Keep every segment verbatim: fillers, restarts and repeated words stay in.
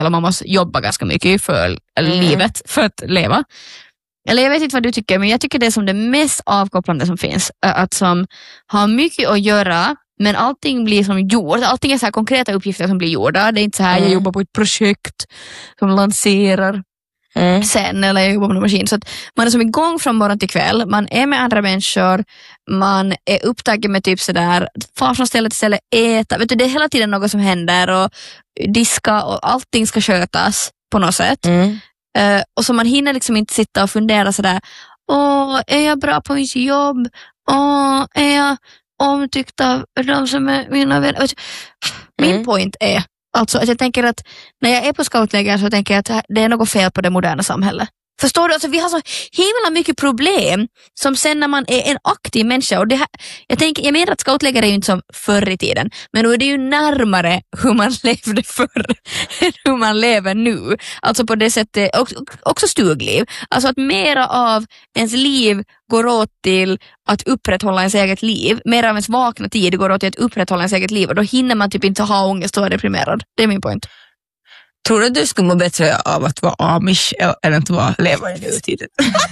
eller man måste jobba ganska mycket för Mm. livet, för att leva. Eller jag vet inte vad du tycker, men jag tycker det är som det mest avkopplande som finns. Att som har mycket att göra, men allting blir som gjort. Allting är så här konkreta uppgifter som blir gjorda. Det är inte så här, Mm. jag jobbar på ett projekt som lanserar Mm. sen, eller jag jobbar på en maskin. Så att man är som igång från morgon till kväll. Man är med andra människor. Man är upptagen med typ sådär, far från ställe till ställe, äta. Vet du, det är hela tiden något som händer och diska och allting ska skötas på något sätt. Mm. Uh, och så man hinner liksom inte sitta och fundera sådär, åh, är jag bra på mitt jobb? Åh, är jag omtyckt av de som är mina vänner? Min Mm. point är alltså att jag tänker att när jag är på scoutläger så tänker jag att det är något fel på det moderna samhället. Förstår du? Alltså, vi har så himla mycket problem som sen när man är en aktiv människa. Och det här, jag, tänker, jag menar att scoutläger är ju inte som förr i tiden. Men nu är det ju närmare hur man levde förr än hur man lever nu. Alltså på det sättet, också, också stugliv. Alltså att mera av ens liv går åt till att upprätthålla ens eget liv. Mera av ens vakna tid går åt till att upprätthålla ens eget liv. Och då hinner man typ inte ha ångest och vara deprimerad. Det är min point. Tror du att du skulle må bättre av att vara amish än att vara leva i nutiden?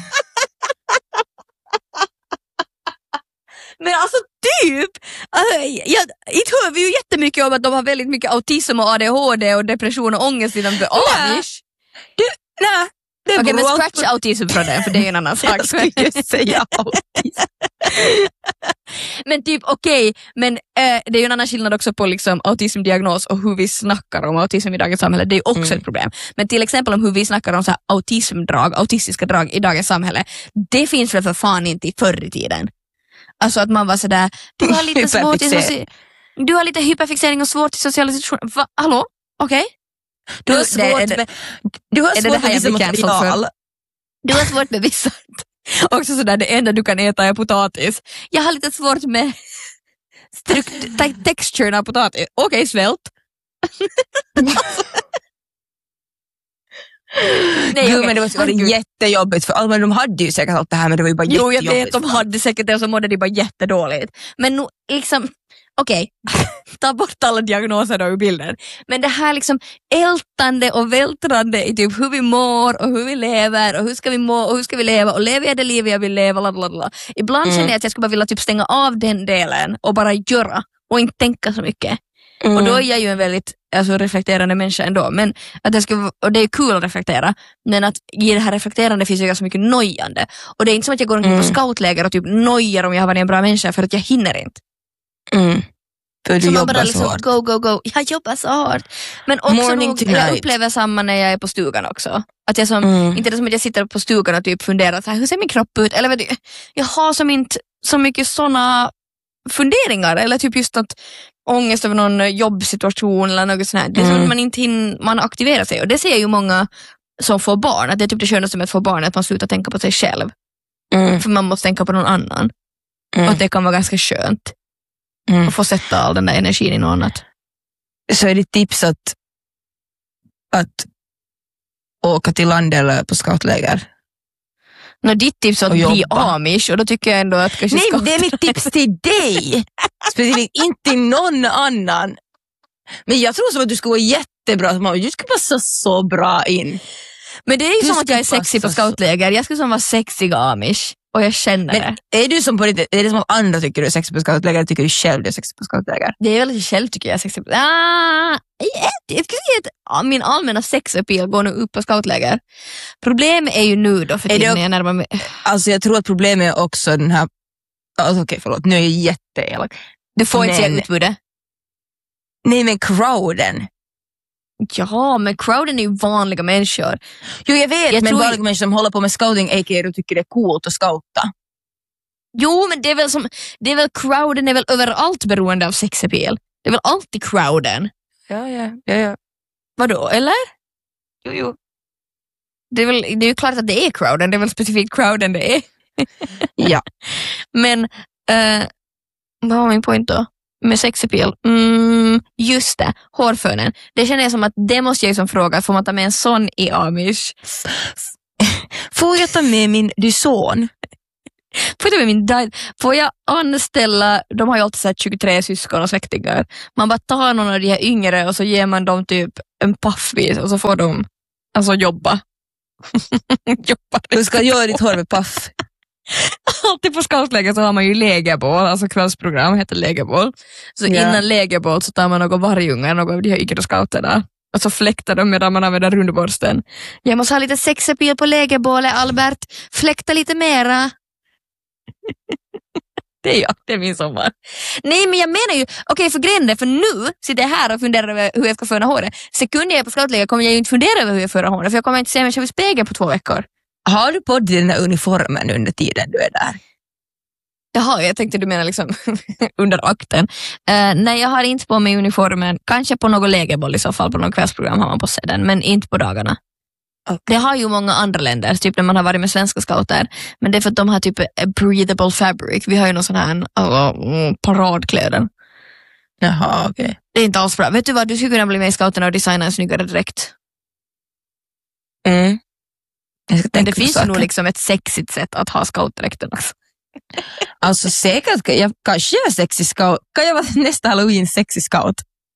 Men alltså typ, alltså, jag, inte hör vi ju jättemycket om att de har väldigt mycket autism och A D H D och depression och ångest inom det amish. Du, nej. Okej, okay, men beror scratch på... autism från det, för det är ju en annan sak. Jag skulle just säga autism. Men typ okej, okay, men äh, det är ju en annan skillnad också på liksom autismdiagnos och hur vi snackar om autism i dagens samhälle. Det är också mm. ett problem. Men till exempel om hur vi snackar om så här autismdrag, autistiska drag i dagens samhälle, det finns väl för fan inte i förr i tiden. Alltså att man var sådär, du har lite svårt i du har lite hyperfixering och svårt i sociala situationer. Va? Hallå? Okej? Okay. Du har svårt det, med, du har svårt med vissa material. Du har svårt med vissa. Också sådär, det enda du kan äta är potatis. Jag har lite svårt med struktur, texturen av potatis. Okej, okay, svält. Nej, Gud, okay. Men det var, var det jättejobbigt för alla, de hade ju säkert allt det här, men det var ju bara jättejobbigt. Jo, jag vet, de hade säkert det och så mådde de bara jättedåligt. Men nu, liksom, okej, okay. Ta bort alla diagnoser då ur bilden. Men det här liksom ältande och vältrande i typ hur vi mår och hur vi lever och hur ska vi må och hur ska vi leva och lever jag det liv jag vill leva, ladladala. Ibland mm. känner jag att jag skulle bara vilja typ stänga av den delen och bara göra och inte tänka så mycket. Mm. Och då är jag ju en väldigt alltså, reflekterande människa ändå. Men att det ska, och det är kul att reflektera. Men att i det här reflekterande finns ju ganska mycket nojande. Och det är inte som att jag går omkring mm. på scoutläger och typ nojar om jag har varit en bra människa för att jag hinner inte. Mm. För du så jobbar man bara liksom, så hårt. Go, go, go. Jag jobbar så hårt. Men också nog, jag upplever samma när jag är på stugan också. Att jag som, mm. inte det som att jag sitter på stugan och typ funderar så här, hur ser min kropp ut? Eller vet du, jag har som inte så mycket såna funderingar. Eller typ just att ångest över någon jobbsituation eller något sånt här. Det är mm. som att man inte hinner, man aktiverar sig. Och det ser ju många som får barn. Att det är typ det skönaste med att få barn, att man slutar tänka på sig själv. Mm. För man måste tänka på någon annan. Mm. Och att det kan vara ganska skönt. Mm. Och få sätta all den där energin i något annat. Så är det tips att att åka till land eller på scoutläger? No, ditt tips är att bli amish och då tycker jag ändå att kanske Nej, scout... det är mitt tips till dig. Specifikt inte till någon annan. Men jag tror som att du skulle vara jättebra. Du skulle passa så bra in. Men det är ju du som att jag är sexig på scoutläger. Jag skulle som vara sexig amish. Och jag känner men det. Är du som på riktigt, är det som att andra tycker du är sexig på scoutläger, tycker du själv du är sexig på scoutläger? Det är väl att jag själv tycker jag är sexig på ah, jag, jag skulle säga att min allmänna sexappeal går nu upp på scoutläger. Problemet är ju nu då för tiden när jag närmar mig. Alltså jag tror att problemet är också den här alltså, okej okay, förlåt, nu är jag jätteelak. Du får men, inte se utbudet. Nej men crowden. Ja, men crowden är ju vanliga människor. Jo, jag vet, jag men tror... vanliga människor som håller på med scouting, a k a du tycker det är coolt att scouta. Jo, men det är väl som, det är väl crowden är väl överallt beroende av sexappeal. Det är väl alltid crowden. Ja, ja, ja, ja. Vadå, eller? Jo, jo. Det är väl, det är ju klart att det är crowden, det är väl specifikt crowden det är. Ja. Men, uh, vad var min point då? Med sexappeal. Mm, just det, hårfönen. Det känner jag som att det måste jag ju som fråga. Får man ta med en sån i amish? Får jag ta med min du son? Får jag, min diet? Får jag anställa, de har ju alltid så här tjugotre syskon och släktingar. Man bara tar någon av de här yngre och så ger man dem typ en paffvis och så får de alltså jobba. jobba Du ska göra ditt hår med paff. Alltid på scoutläger så har man ju lägerbål, alltså kvällsprogram heter lägerbål. Så ja. innan lägerbål så tar man några vargungar, några av de här yngre scouterna. Och så fläktar de medan man använder rundborsten. Jag måste ha lite sexapil på lägerbålet, Albert. Fläkta lite mera. Det är jag, det är min sommar. Nej, men jag menar ju, okej okay, för grejen är, för nu sitter jag här och funderar över hur jag ska föra håret. Sekunder jag är på scoutläger kommer jag ju inte fundera över hur jag för håret, för jag kommer inte se mig själv i spegeln på två veckor. Har du på dig den här uniformen under tiden du är där? Jaha, jag tänkte du menar liksom under akten. Uh, nej, jag har inte på mig uniformen. Kanske på något lägerboll i så fall, på något kvällsprogram har man på sig den, men inte på dagarna. Okay. Det har ju många andra länder, typ när man har varit med svenska scouter. Men det är för att de har typ a breathable fabric. Vi har ju någon sån här uh, paradkläder. Jaha, okej. Okay. Det är inte alls bra. Vet du vad, du skulle kunna bli med i scouterna och designa en snyggare dräkt. Mm. Men det finns ju nog liksom ett sexigt sätt att ha scoutdräkten också. Alltså säkert, jag, kanske jag är sexig scout. Kan jag vara nästa Halloween sexig scout?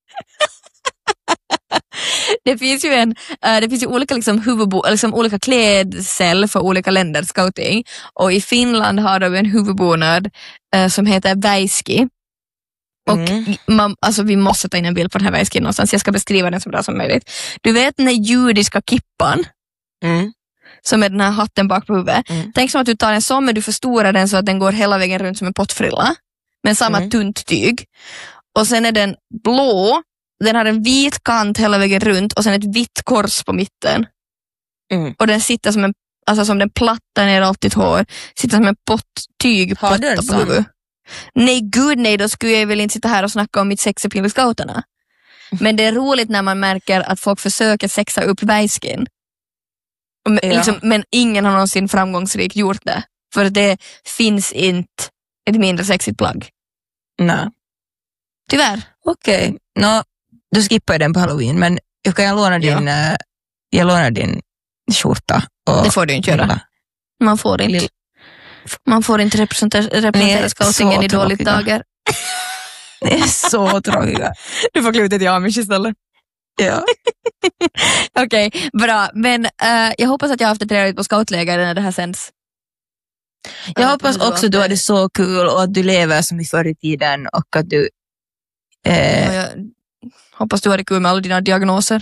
Det finns ju en, uh, det finns ju olika liksom huvudbo, liksom olika klädsel för olika länder scouting. Och i Finland har de en huvudbonad uh, som heter Väiski. Och mm. man, alltså vi måste ta in en bild på den här Väiski någonstans. Jag ska beskriva den så bra som möjligt. Du vet den judiska kippan? Mm. Som är den här hatten bak på huvudet. Mm. Tänk som att du tar en sån, men du förstorar den så att den går hela vägen runt som en pottfrilla. Men samma mm. tunt tyg. Och sen är den blå. Den har en vit kant hela vägen runt och sen ett vitt kors på mitten. Mm. Och den sitter som en, alltså som den plattar ner allt ditt hår. Sitter som en potttyg på huvudet. Nej, gud nej, då skulle jag väl inte sitta här och snacka om mitt sexapil i scouterna. Men det är roligt när man märker att folk försöker sexa upp väskin. Ja. Liksom, men ingen har någonsin framgångsrikt gjort det. För det finns inte ett mindre sexigt plagg. Nej. Tyvärr. Okej, okay. no, då skippar jag den på Halloween. Men jag kan jag låna din, ja. uh, jag lånar din skjorta. Och det får du inte göra. Lilla. Man får inte. Lilla. Man får inte representera, representera scoutingen i dåligt dagar. Det är så tråkiga. Du får kluta till Amish istället. Ja. Okej, okay, bra. Men uh, jag hoppas att jag har haft ett trevligt på scoutläger när det här sänds. Jag uh, hoppas också att du hade så kul och att du lever som i förr i tiden och att du... Eh... Ja, jag hoppas du hade kul med alla dina diagnoser.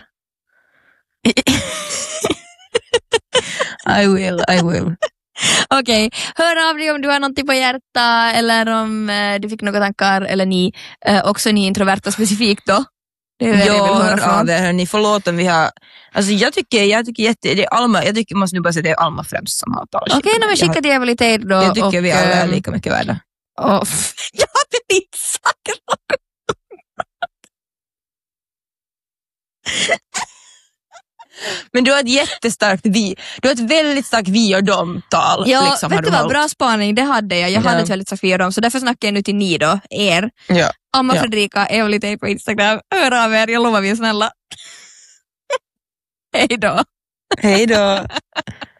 I will, I will. Okej, okay. Hör av dig om du har någonting på hjärta eller om eh, du fick några tankar eller ni, eh, också ni introverta specifikt då. Ja, hör av er. Ni förlåt om vi har... Alltså jag tycker, jag tycker jätte... Det är Alma, jag tycker, måste nu bara säga det är Alma främst som har talat. Okej, okay, men skicka diabolitet då. Jag tycker och, vi alla är lika mycket värda. Och, jag hade inte sagt något. Men du har ett jättestarkt vi. Du har ett väldigt starkt vi och dem-tal. Ja, liksom, vet du vad, bra spaning, det hade jag. Jag ja. hade ett väldigt starkt vi och dem, så därför snackar jag nu till ni då, er. Ja. Amma ja. Fredrika, Evelite på Instagram. Hör av er, jag lovar vi är snälla. Hej då. Hej då.